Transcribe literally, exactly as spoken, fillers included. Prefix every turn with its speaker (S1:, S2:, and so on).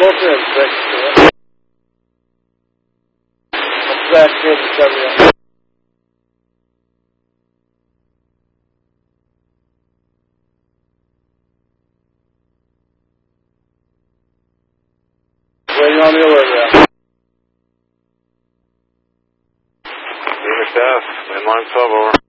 S1: both ends, thanks. I'm back here to tell you. Waiting on the alert there.
S2: Unit F, mainline twelve, over.